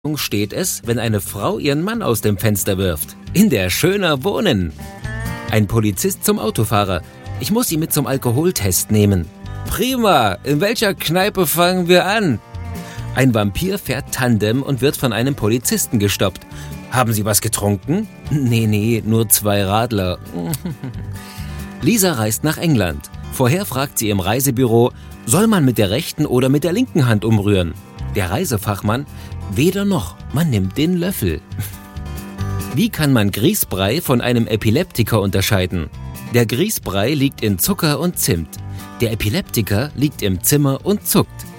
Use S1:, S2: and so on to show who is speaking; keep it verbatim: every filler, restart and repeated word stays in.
S1: steht es, wenn eine Frau ihren Mann aus dem Fenster wirft. In der Schöner Wohnen. Ein Polizist zum Autofahrer. Ich muss Sie mit zum Alkoholtest nehmen. Prima, in welcher Kneipe fangen wir an? Ein Vampir fährt Tandem und wird von einem Polizisten gestoppt. Haben Sie was getrunken? Nee, nee, nur zwei Radler. Lisa reist nach England. Vorher fragt sie im Reisebüro, soll man mit der rechten oder mit der linken Hand umrühren? Der Reisefachmann, weder noch, man nimmt den Löffel. Wie kann man Grießbrei von einem Epileptiker unterscheiden? Der Grießbrei liegt in Zucker und Zimt. Der Epileptiker liegt im Zimmer und zuckt.